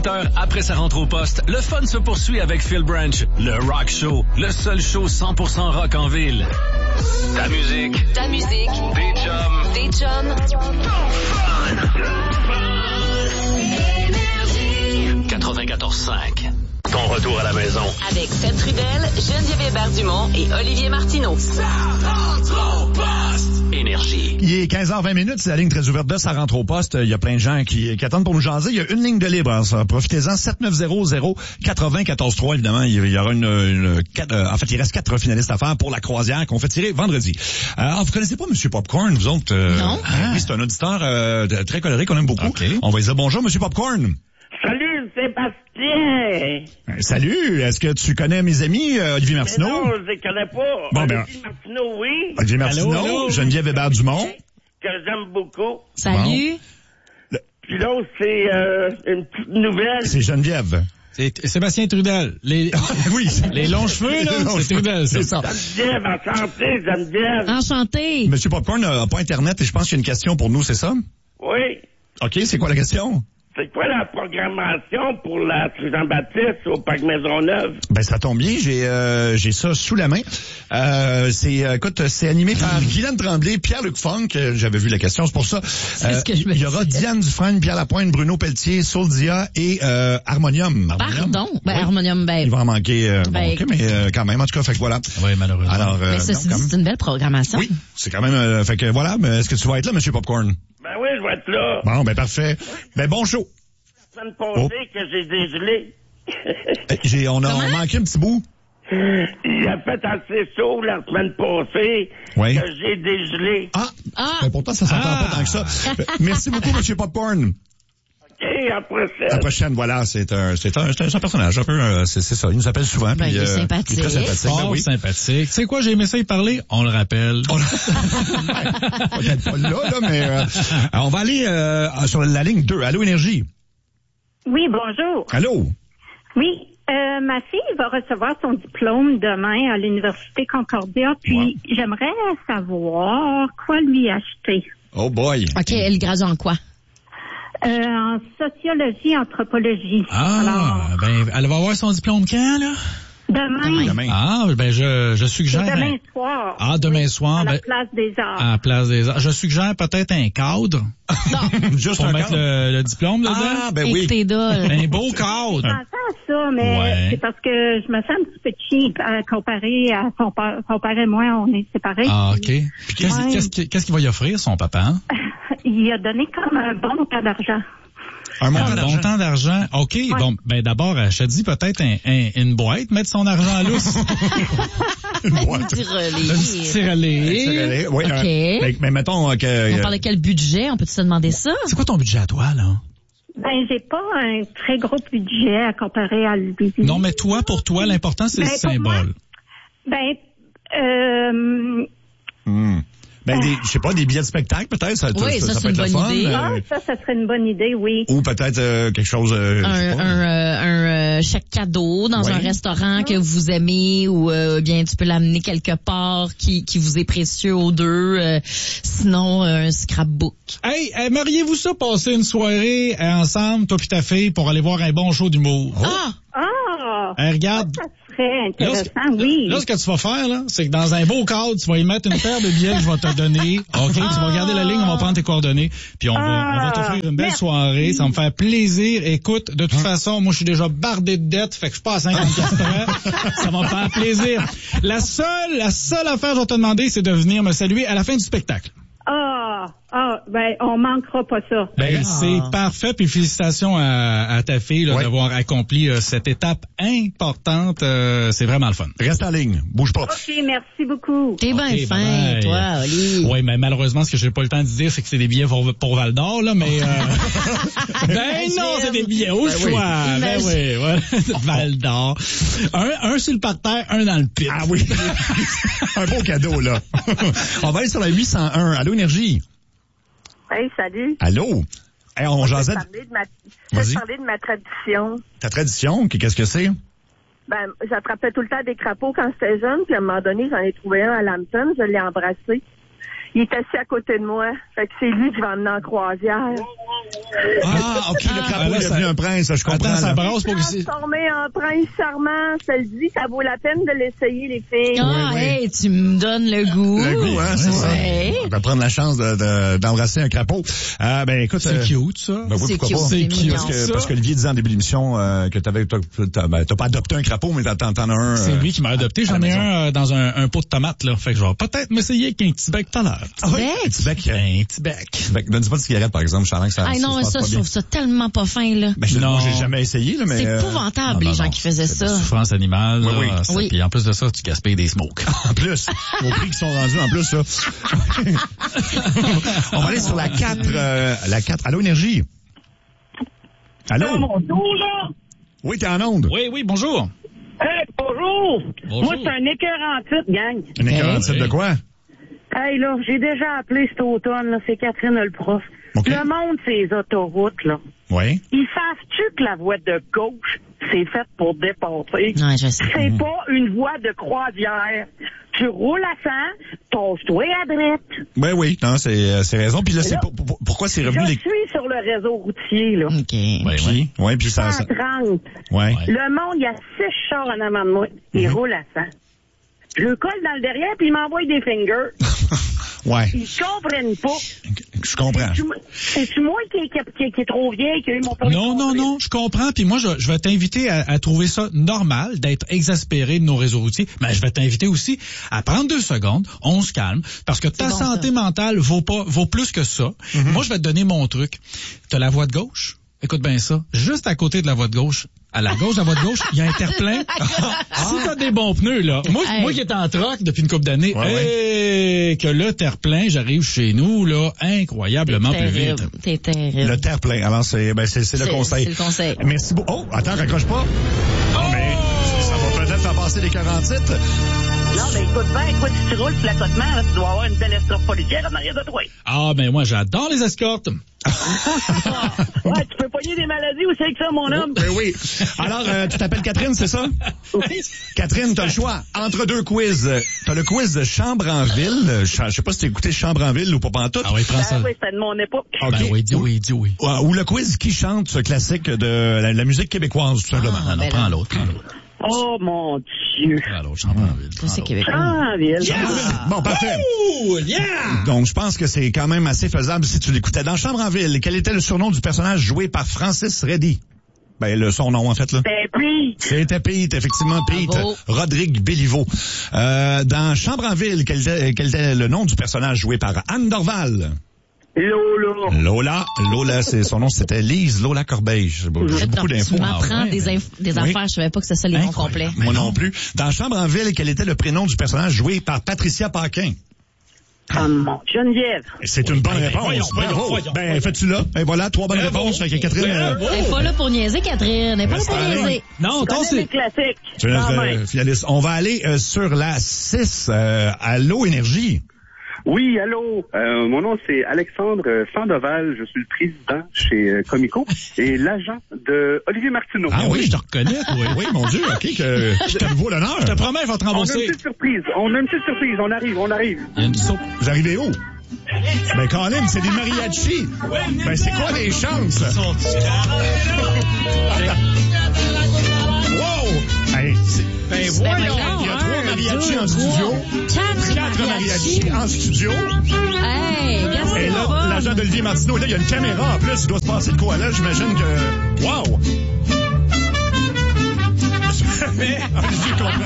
heures après sa rentre au poste, le fun se poursuit avec Phil Branch. Le Rock Show, le seul show 100% rock en ville. Ta musique. Des chums. 94.5. Ton retour à la maison. Avec Seb Trudel, Geneviève Hébert-Dumont et Olivier Martineau. Ça rentre au poste. Énergie. Il est 15h20, c'est la ligne très ouverte de Ça rentre au poste. Il y a plein de gens qui attendent pour nous jaser. Il y a une ligne de libre. Alors, profitez-en. 7900-90-14-3. Évidemment, il y aura en fait, il reste 4 finalistes à faire pour la croisière qu'on fait tirer vendredi. Vous connaissez pas M. Popcorn, vous autres? Non. Oui, c'est un auditeur très coloré qu'on aime beaucoup. Okay. On va lui dire bonjour, M. Popcorn. Salut, Sébastien! Salut, est-ce que tu connais mes amis, Olivier Martineau? Non, je les connais pas. Bon, Olivier Martineau, oui. Olivier Martineau, allô? Geneviève Hébert-Dumont. Que j'aime beaucoup. Salut. Bon. Puis l'autre, c'est une petite nouvelle. C'est Geneviève. C'est Sébastien Trudel. Oui. Les longs cheveux, là, c'est Trudel, ça. C'est ça. Geneviève, enchantée, Geneviève. Enchanté. Monsieur Popcorn n'a pas Internet et je pense qu'il y a une question pour nous, c'est ça? Oui. OK, c'est quoi la question? C'est quoi la programmation pour la Saint-Jean-Baptiste au Parc Maisonneuve? Ben, ça tombe bien, j'ai ça sous la main. C'est animé par Guylaine Tremblay, Pierre-Luc Funk, j'avais vu la question, c'est pour ça. Ce que je me il y aura disais. Diane Dufresne, Pierre Lapointe, Bruno Pelletier, Soldia et Harmonium. Pardon? Ben, Oui. Harmonium, Il va en manquer, mais quand même, en tout cas, fait que voilà. Oui, malheureusement. Alors, mais ceci dit, c'est une belle programmation. oui, c'est quand même, fait que voilà, mais est-ce que tu vas être là, Monsieur Popcorn? Ben oui, je vais être là. Bon, ben parfait. Ben bon show. La semaine passée que j'ai dégelé. On a manqué un petit bout. Il a fait assez chaud la semaine passée Oui. que j'ai dégelé. Ben pourtant, ça s'entend pas tant que ça. Merci beaucoup, Monsieur Popcorn. OK, à la prochaine. À la prochaine, voilà, c'est un personnage un peu, c'est ça, il nous appelle souvent. Ben, puis, il est sympathique. Il est très sympathique. Fort Ben oui. sympathique. Tu sais quoi, j'ai aimé ça y parler. On le rappelle. Peut-être pas là, mais on va aller sur la ligne 2. Allô, Énergie. Oui, bonjour. Allô. Oui, ma fille va recevoir son diplôme demain à l'Université Concordia, puis j'aimerais savoir quoi lui acheter. Oh boy. OK, elle gradue en quoi? En sociologie, anthropologie. Ben, elle va avoir son diplôme quand, là? Demain. Ben, je suggère. Demain soir. Demain soir. À la Ben, Place des Arts. à la Place des Arts. Je suggère peut-être un cadre. Juste pour un mettre cadre. le diplôme dedans. Ben oui. Et tes dolls. Un beau cadre. Je pensais à ça, mais Ouais. c'est parce que je me sens un petit peu cheap comparé à son père. Son père et moi, on est séparés. OK. Puis qu'est-ce qu'il va y offrir, son papa? Hein? Il a donné comme un bon montant d'argent. Un montant Un d'argent. montant d'argent. OK. Bon, ben d'abord, je te dis peut-être une boîte, mettre son argent à lousse. Une boîte. Un petit relais. Un petit tire-aller. Oui, OK. mais mettons que... On parle de quel budget? On peut se demander ça? C'est quoi ton budget à toi, là? Ben, j'ai pas un très gros budget à comparer à lui. Non, mais toi, pour toi, l'important, c'est le Ben, pour moi, symbole. je sais pas, des billets de spectacle, peut-être? Ça Oui, ça, peut c'est être une le bonne fun. idée. Ça serait une bonne idée, oui. Ou peut-être quelque chose... je sais pas. Un chèque cadeau dans un restaurant que vous aimez ou bien tu peux l'amener quelque part qui vous est précieux aux deux. Sinon, un scrapbook. Hey, aimeriez-vous ça passer une soirée ensemble, toi pis ta fille, pour aller voir un bon show d'humour? Regarde. Ça serait intéressant, oui. Là, ce que tu vas faire, là, c'est que dans un beau cadre, tu vas y mettre une paire de billets que je vais te donner. OK? Tu vas regarder la ligne, on va prendre tes coordonnées, puis on va t'offrir une belle soirée. Ça va me faire plaisir. Écoute, de toute façon, moi, je suis déjà bardé de dettes, fait que je suis pas à 54 ans. Ça va me faire plaisir. La seule affaire que je vais te demander, c'est de venir me saluer à la fin du spectacle. Ben, on manquera pas ça. Ben, c'est parfait, puis félicitations à ta fille là, d'avoir accompli cette étape importante. C'est vraiment le fun. Reste en ligne, bouge pas. OK, merci beaucoup. T'es bien fin, toi, Oli. Oui, mais malheureusement, ce que j'ai pas le temps de dire, c'est que c'est des billets pour Val d'Or, là, mais ben non, c'est des billets au choix. Ben oui, voilà. Val d'Or. Un sur le parterre, un dans le pit. Ah oui. Un beau cadeau, là. On va aller sur la 801. Allô, Énergie. Hey, salut. Allô? Hey, on jasait. Je vais parler de ma tradition. Ta tradition, qu'est-ce que c'est? Ben, j'attrapais tout le temps des crapauds quand j'étais jeune, puis à un moment donné, j'en ai trouvé un à Lambton, je l'ai embrassé. Il est assis à côté de moi. Fait que c'est lui qui va emmener en croisière. Ah, OK, le crapaud est devenu un prince, je comprends. Attends, ça brasse pour que c'est... Transformé en prince charmant, ça le dit, ça vaut la peine de l'essayer, les filles. Ah, oui. hey, tu me donnes le goût. Le goût, hein, c'est ça. Ouais. On va prendre la chance d'embrasser un crapaud. Ben, écoute. C'est cute, ça. Ben oui, C'est pourquoi cute, pas? c'est mignon. Parce que Olivier disait en début d'émission, que t'as pas adopté un crapaud, mais t'en as un. C'est lui qui m'a adopté. J'en ai un dans un pot de tomates, là. Fait que je vais peut-être m'essayer avec un petit bec tout à l'heure. Ah oui, un petit bec. Un petit bec. Donne-moi pas de cigarette, par exemple, Charles, ça. Ah non, ça, je trouve ça tellement pas fin, là. Ben, non. J'ai jamais essayé, là, mais. C'est épouvantable, les gens qui faisaient ça. Souffrance animale, là. Oui. Oui. Puis en plus de ça, tu gaspilles des smokes. En plus, au prix qui sont rendus, en plus, là. On va aller sur la 4. Allô, Énergie? Allô? Mon tour, là. Oui, t'es en onde. Oui, bonjour. Hey, bonjour. Bonjour. Moi, c'est un écœurant titre, gang. Une écœurante type de quoi? Hey, là, j'ai déjà appelé cet automne, là. C'est Catherine le prof. OK. Le monde, ces autoroutes, là. Oui. Ils savent-tu que la voie de gauche, c'est faite pour dépasser? Ouais, je sais. C'est pas une voie de croisière. Tu roules à 100, tosse-toi à droite. Ben oui, non, c'est raison. Puis là, c'est Là, pourquoi c'est Je revenu les... suis sur le réseau routier, là. OK. Oui, oui, puis ça... 130. Ouais. Le monde, il y a 6 chars en avant de moi. Il roule à 100. Je le colle dans le derrière, puis il m'envoie des fingers. Ouais, Ils comprennent pas. je comprends. C'est-tu moi qui est trop vieille, qui a eu mon permis de conduire? Non, je comprends. Puis moi, je vais t'inviter à trouver ça normal d'être exaspéré de nos réseaux routiers. Mais je vais t'inviter aussi à prendre 2 secondes, on se calme, parce que ta bon, santé ça. mentale vaut plus que ça. Moi, je vais te donner mon truc. T'as la voie de gauche. Écoute bien ça. Juste à côté de la voie de gauche, à la gauche de la voie de gauche, il y a un terre-plein. Si t'as des bons pneus, là. Moi qui étais en troc depuis une couple d'années, que le terre-plein, j'arrive chez nous, là, incroyablement plus vite. T'es terrible. Le terre-plein. Alors, c'est le conseil. C'est le conseil. Merci beaucoup. Oh, attends, raccroche pas. Non, mais ça va peut-être faire passer les 40 titres. Non, mais écoute, si tu roules sur l'accotement, là, tu dois avoir une belle escorte policière en arrière de toi. Ah, ben moi, j'adore les escortes. Ouais, tu peux pogner des maladies aussi avec ça, mon homme. Ben oui. Alors, tu t'appelles Catherine, c'est ça? Oui. Catherine, t'as le choix entre 2 quiz. T'as le quiz de Chambre en ville. Je sais pas si t'as écouté Chambre en ville ou pas pantoute. Ah oui, prends ça. Ah oui, c'était de mon époque. OK. Ben oui, dis oui. Ou le quiz qui chante ce classique de la musique québécoise, tout simplement. Ah, Non, ben prends là. l'autre. Oh, mon Dieu. Prends l'autre, chambre en ville. Ça, c'est québécois. Chanville. Bon, parfait. Ouh, yeah! Donc, je pense que c'est quand même assez faisable si tu l'écoutais. Dans Chambre en ville, quel était le surnom du personnage joué par Francis Reddy? Ben, son nom, en fait, là. Ben, puis, C'était Pete, effectivement, Pete. Bravo. Rodrigue Béliveau. Dans Chambre en ville, quel était le nom du personnage joué par Anne Dorval? Lola. Lola, son nom, c'était Lise Lola Corbeil. J'ai beaucoup d'infos. Tu m'apprends des affaires, je savais pas que c'était ça les noms complets. Moi non plus. Dans Chambre en ville, quel était le prénom du personnage joué par Patricia Paquin? Ah, mon Geneviève. C'est une bonne réponse. Bravo. Ben, fais-tu là? Ben voilà, 3 bonnes réponses. Fait que Catherine, Elle est pas là pour niaiser, Catherine. Elle est pas là pour Allez. niaiser. Non, Connais c'est... les classiques. tu es notre Quand même. finaliste. On va aller sur la 6. Allô, Énergie? Oui, allô. Mon nom, c'est Alexandre Sandoval. Je suis le président chez Comico et l'agent de Olivier Martineau. Ah oui, je te reconnais, toi. Oui, mon Dieu, OK, que je te vaut l'honneur. Je te promets, il va te On a une rembourser. petite surprise. On arrive. Il y a une soupe. Vous arrivez où? Ben, Colin, c'est des mariachis. Ben, c'est quoi les chances? Wow! Hey, Ben voyons, voyons, il y a 3 mariachis deux, en studio. 4 mariachis en studio. Hey, regarde, c'est Et là, fun. l'agent d'Olivier Martineau, là, il y a une caméra en plus. Il doit se passer de quoi là? J'imagine que... Wow! Olivier comprend